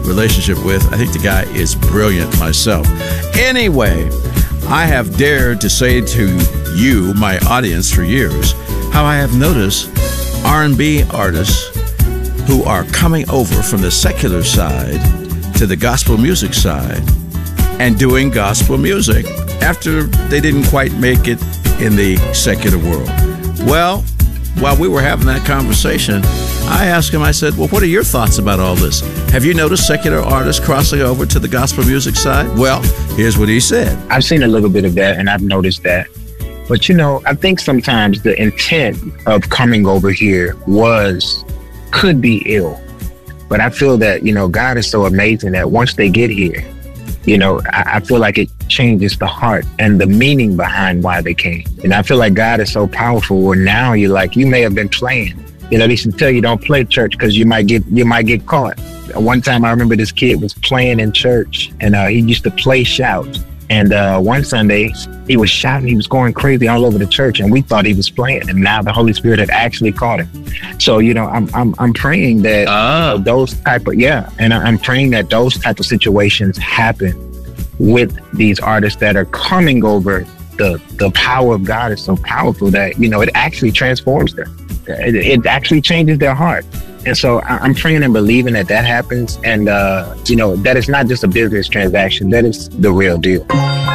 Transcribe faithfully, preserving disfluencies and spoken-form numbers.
relationship with. I think the guy is brilliant myself. Anyway, I have dared to say to you, my audience, for years, how I have noticed R and B artists who are coming over from the secular side to the gospel music side and doing gospel music after they didn't quite make it in the secular world. Well, while we were having that conversation, I asked him, I said, well, what are your thoughts about all this? Have you noticed secular artists crossing over to the gospel music side? Well, here's what he said. I've seen a little bit of that, and I've noticed that. But, you know, I think sometimes the intent of coming over here was, could be ill. But I feel that, you know, God is so amazing that once they get here, you know, I, I feel like it changes the heart and the meaning behind why they came. And I feel like God is so powerful where now you're like, you may have been playing. You know, they should tell you don't play church because you might get you might get caught. One time I remember this kid was playing in church and uh, he used to play shout. And uh, one Sunday he was shouting, he was going crazy all over the church, and we thought he was playing. And now the Holy Spirit had actually caught him. So, you know, I'm I'm I'm praying that oh. you know, those type of yeah, and I'm praying that those type of situations happen with these artists that are coming over. The the power of God is so powerful that, you know, it actually transforms them. It, it actually changes their heart. And so I'm praying and believing that that happens. And, uh, you know, that it's not just a business transaction. That is the real deal.